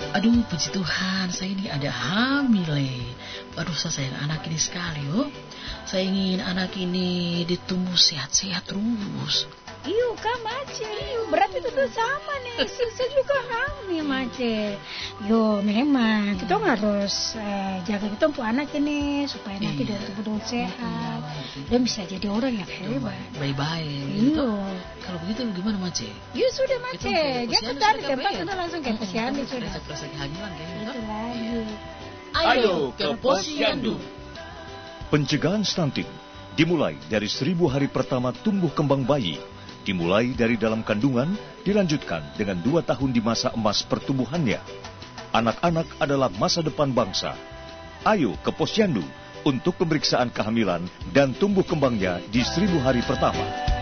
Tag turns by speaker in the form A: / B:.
A: Aduh, puji Tuhan, saya ini ada hamil. Aduh, saya sayang anak ini sekali, oh. Saya ingin anak ini ditumbuh sehat-sehat terus.
B: Iyo kak Mace, berarti itu sama nih, saya juga hamil Mace. Yo memang kita harus jaga kita untuk anak ini supaya nanti dia tumbuh sehat dan bisa jadi orang yang hebat.
A: Baik-baik.
B: Iyo.
A: Kalau begitu gimana Mace?
B: Yo sudah Mace, jangan tarik tempat sudah langsung ke posyandu sudah.
A: Rasa kehamilan kayaknya.
B: Itu lagi.
C: Ayo ke posyandu.
D: Pencegahan stunting dimulai dari 1000 hari pertama tumbuh kembang bayi. Dimulai dari dalam kandungan, dilanjutkan dengan 2 tahun di masa emas pertumbuhannya. Anak-anak adalah masa depan bangsa. Ayo ke posyandu untuk pemeriksaan kehamilan dan tumbuh kembangnya di 1000 hari pertama.